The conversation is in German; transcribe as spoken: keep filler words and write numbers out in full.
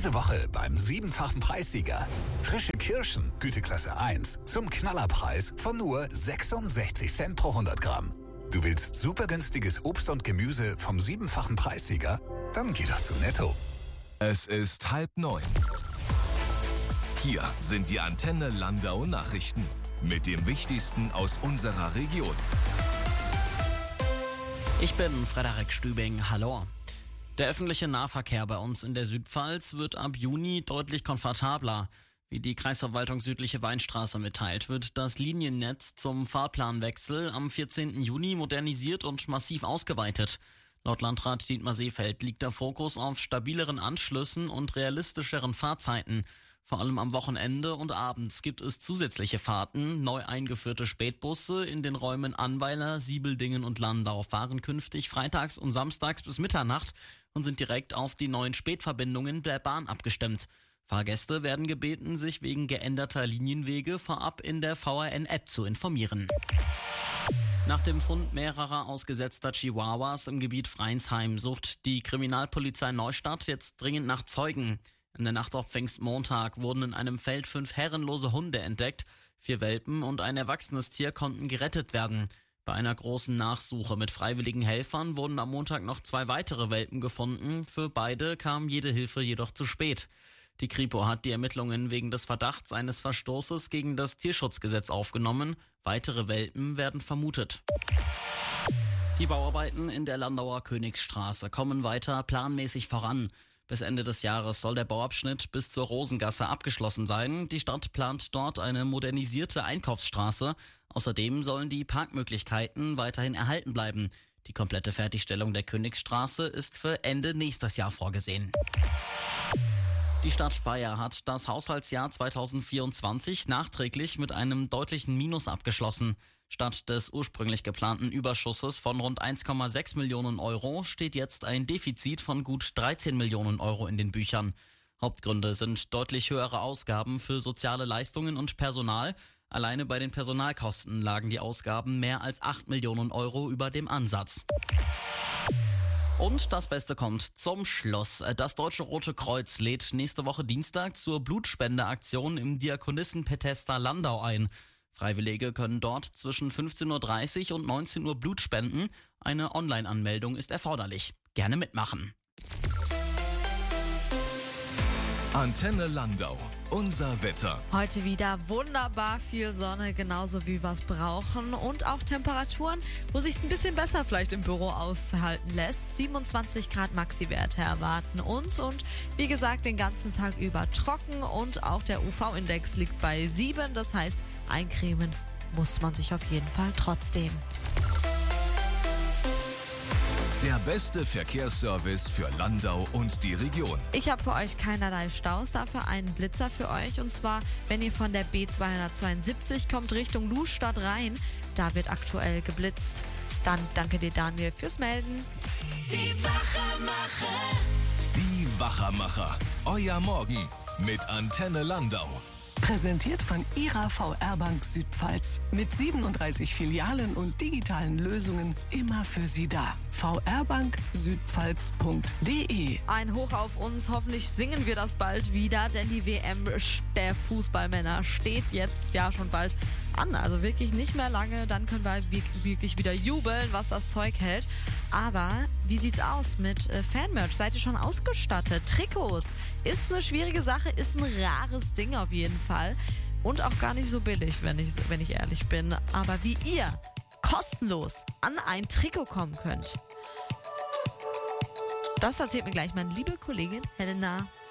Diese Woche beim siebenfachen Preissieger. Frische Kirschen, Güteklasse eins, zum Knallerpreis von nur sechsundsechzig Cent pro hundert Gramm. Du willst super günstiges Obst und Gemüse vom siebenfachen Preissieger? Dann geh doch zu Netto. Es ist halb neun. Hier sind die Antenne Landau Nachrichten mit dem Wichtigsten aus unserer Region. Ich bin Frederik Stübing. Hallo. Der öffentliche Nahverkehr bei uns in der Südpfalz wird ab Juni deutlich komfortabler. Wie die Kreisverwaltung Südliche Weinstraße mitteilt, wird das Liniennetz zum Fahrplanwechsel am vierzehnten Juni modernisiert und massiv ausgeweitet. Laut Landrat Dietmar Seefeld liegt der Fokus auf stabileren Anschlüssen und realistischeren Fahrzeiten. Vor allem am Wochenende und abends gibt es zusätzliche Fahrten. Neu eingeführte Spätbusse in den Räumen Annweiler, Siebeldingen und Landau fahren künftig freitags und samstags bis Mitternacht und sind direkt auf die neuen Spätverbindungen der Bahn abgestimmt. Fahrgäste werden gebeten, sich wegen geänderter Linienwege vorab in der V R N-App zu informieren. Nach dem Fund mehrerer ausgesetzter Chihuahuas im Gebiet Freinsheim sucht die Kriminalpolizei Neustadt jetzt dringend nach Zeugen. In der Nacht auf Pfingstmontag wurden in einem Feld fünf herrenlose Hunde entdeckt. Vier Welpen und ein erwachsenes Tier konnten gerettet werden. Bei einer großen Nachsuche mit freiwilligen Helfern wurden am Montag noch zwei weitere Welpen gefunden. Für beide kam jede Hilfe jedoch zu spät. Die Kripo hat die Ermittlungen wegen des Verdachts eines Verstoßes gegen das Tierschutzgesetz aufgenommen. Weitere Welpen werden vermutet. Die Bauarbeiten in der Landauer Königsstraße kommen weiter planmäßig voran. Bis Ende des Jahres soll der Bauabschnitt bis zur Rosengasse abgeschlossen sein. Die Stadt plant dort eine modernisierte Einkaufsstraße. Außerdem sollen die Parkmöglichkeiten weiterhin erhalten bleiben. Die komplette Fertigstellung der Königsstraße ist für Ende nächstes Jahr vorgesehen. Die Stadt Speyer hat das Haushaltsjahr zweitausendvierundzwanzig nachträglich mit einem deutlichen Minus abgeschlossen. Statt des ursprünglich geplanten Überschusses von rund eins Komma sechs Millionen Euro steht jetzt ein Defizit von gut dreizehn Millionen Euro in den Büchern. Hauptgründe sind deutlich höhere Ausgaben für soziale Leistungen und Personal. Alleine bei den Personalkosten lagen die Ausgaben mehr als acht Millionen Euro über dem Ansatz. Und das Beste kommt zum Schluss. Das Deutsche Rote Kreuz lädt nächste Woche Dienstag zur Blutspendeaktion im Diakonissen-Bethesda Landau ein. Freiwillige können dort zwischen fünfzehn Uhr dreißig und neunzehn Uhr Blut spenden. Eine Online-Anmeldung ist erforderlich. Gerne mitmachen. Antenne Landau. Unser Wetter. Heute wieder wunderbar viel Sonne, genauso wie wir es brauchen. Und auch Temperaturen, wo sich es ein bisschen besser vielleicht im Büro aushalten lässt. siebenundzwanzig Grad Maxi-Werte erwarten uns. Und wie gesagt, den ganzen Tag über trocken. Und auch der U V-Index liegt bei sieben. Das heißt, eincremen muss man sich auf jeden Fall trotzdem. Der beste Verkehrsservice für Landau und die Region. Ich habe für euch keinerlei Staus, dafür einen Blitzer für euch. Und zwar, wenn ihr von der B zweihundertzweiundsiebzig kommt Richtung Lustadt rein, da wird aktuell geblitzt. Dann danke dir, Daniel, fürs Melden. Die Wachermacher. Die Wachermacher. Euer Morgen mit Antenne Landau. Präsentiert von Ihrer V R Bank Südpfalz. Mit siebenunddreißig Filialen und digitalen Lösungen immer für Sie da. v r bank südpfalz punkt d e. Ein Hoch auf uns, hoffentlich singen wir das bald wieder, denn die W M der Fußballmänner steht jetzt ja schon bald an. Also wirklich nicht mehr lange, dann können wir wirklich wieder jubeln, was das Zeug hält. Aber wie sieht's aus mit äh, Fanmerch? Seid ihr schon ausgestattet? Trikots ist eine schwierige Sache, ist ein rares Ding auf jeden Fall. Und auch gar nicht so billig, wenn ich, wenn ich ehrlich bin. Aber wie ihr kostenlos an ein Trikot kommen könnt, das erzählt mir gleich meine liebe Kollegin Helena.